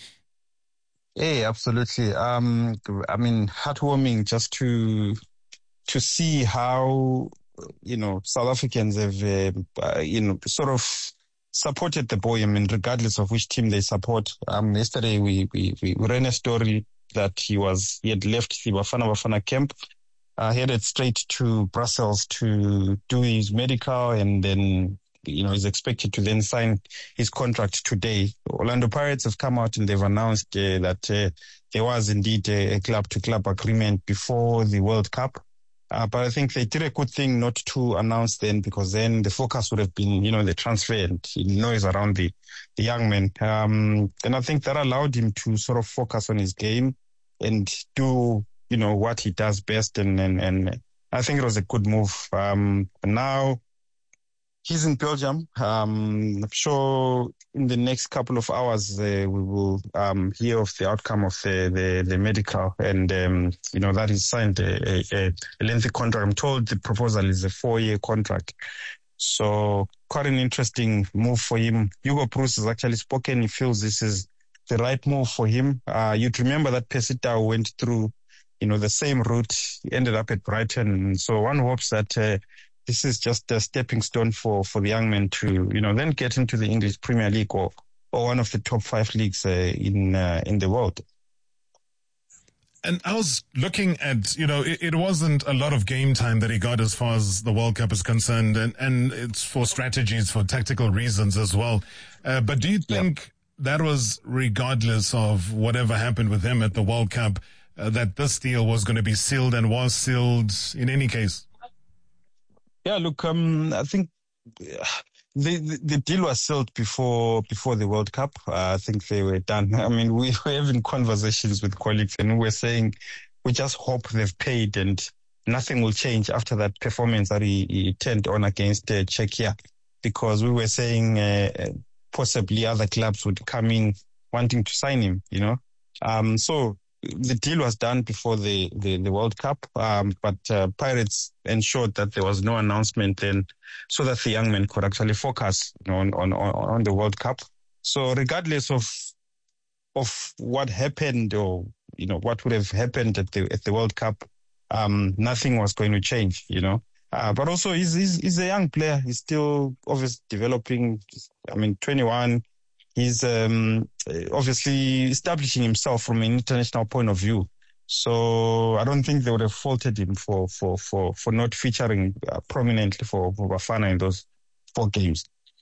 Yeah, absolutely. Um, I mean, heartwarming just to to see how, you know, South Africans have, uh, uh, you know, sort of supported the boy, I mean, regardless of which team they support. Um, yesterday we, we, we ran a story that he was, he had left the Bafana Bafana camp, uh, headed straight to Brussels to do his medical, and then, you know, he's expected to then sign his contract today. Orlando Pirates have come out and they've announced uh, that uh, there was indeed a, a club-to-club agreement before the World Cup. Uh, but I think they did a good thing not to announce then, because then the focus would have been, you know, the transfer and noise around the, the young man. Um, and I think that allowed him to sort of focus on his game and do, you know, what he does best. And, and, and I think it was a good move. Um, now he's in Belgium. Um, I'm sure in the next couple of hours, uh, we will um, hear of the outcome of the, the, the medical. And, um, you know, that is signed a, a, a lengthy contract. I'm told the proposal is a four-year contract. So quite an interesting move for him. Hugo Broos has actually spoken. He feels this is the right move for him. Uh, you'd remember that Percy Tau went through, you know, the same route. He ended up at Brighton. So one hopes that uh, this is just a stepping stone for, for the young man to, you know, then get into the English Premier League or, or one of the top five leagues uh, in uh, in the world. And I was looking at, you know, it, it wasn't a lot of game time that he got as far as the World Cup is concerned, and, and it's for strategies, for tactical reasons as well. Uh, but do you think yep. that was regardless of whatever happened with him at the World Cup, uh, that this deal was going to be sealed and was sealed in any case? Yeah, look, um, I think uh, the, the the deal was sealed before before the World Cup. Uh, I think they were done. I mean, we were having conversations with colleagues, and we were saying we just hope they've paid and nothing will change after that performance that he, he turned on against uh, Czechia, because we were saying uh, possibly other clubs would come in wanting to sign him. You know, um, so. The deal was done before the, the, the World Cup, um, but uh, Pirates ensured that there was no announcement then, so that the young man could actually focus, you know, on, on, on the World Cup. So regardless of of what happened, or, you know, what would have happened at the at the World Cup, um, nothing was going to change, you know. Uh, but also he's, he's he's a young player. He's still obviously developing. I mean, twenty-one. He's um, obviously establishing himself from an international point of view. So I don't think they would have faulted him for for for, for not featuring uh, prominently for, for Bafana in those four games.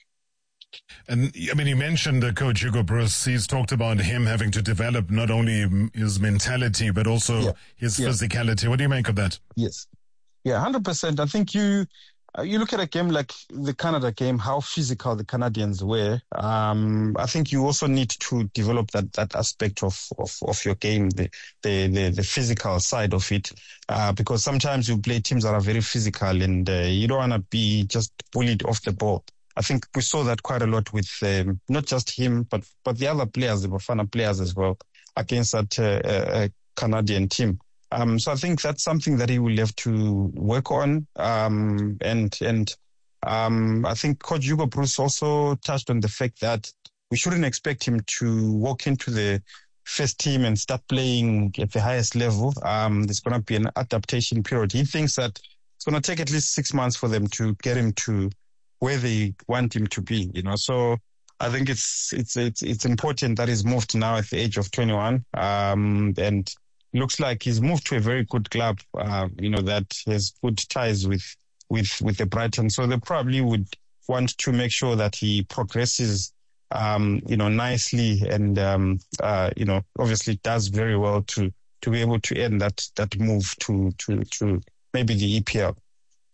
And I mean, you mentioned uh, Coach Hugo Broos. He's talked about him having to develop not only his mentality, but also yeah. his yeah. physicality. What do you make of that? Yes. Yeah, one hundred percent. I think you... Uh, you look at a game like the Canada game, how physical the Canadians were. Um, I think you also need to develop that, that aspect of, of, of your game, the, the, the, the physical side of it. Uh, because sometimes you play teams that are very physical and uh, you don't want to be just bullied off the ball. I think we saw that quite a lot with um, not just him, but, but the other players, the Bafana players as well, against that uh, uh, Canadian team. Um, so I think that's something that he will have to work on. Um, and, and, um, I think Coach Hugo Broos also touched on the fact that we shouldn't expect him to walk into the first team and start playing at the highest level. Um, there's going to be an adaptation period. He thinks that it's going to take at least six months for them to get him to where they want him to be, you know. So I think it's, it's, it's, it's important that he's moved now at the age of twenty-one. Um, and, looks like he's moved to a very good club, uh, you know, that has good ties with, with, with the Brighton. So they probably would want to make sure that he progresses, um, you know, nicely and, um, uh, you know, obviously does very well to, to be able to end that, that move to, to, to maybe the E P L.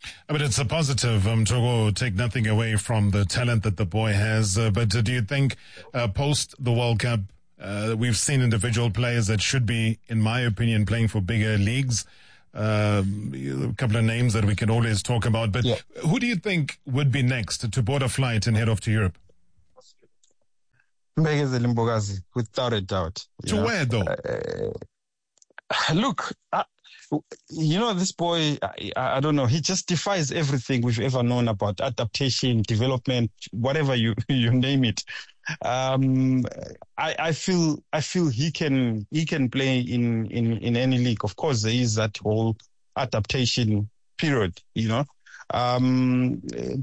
I mean, it's a positive, um, Togo, take nothing away from the talent that the boy has. Uh, but uh, do you think uh, post the World Cup, uh, we've seen individual players that should be, in my opinion, playing for bigger leagues? Uh, a couple of names that we can always talk about. But yeah. Who do you think would be next to board a flight and head off to Europe? Mbekezeli Mbokazi, without a doubt. To know? Where, though? Uh, look, I, you know, this boy, I, I don't know, he just defies everything we've ever known about adaptation, development, whatever you, you name it. Um, I, I feel, I feel he can, he can play in, in, in any league. Of course, there is that whole adaptation period, you know. Um,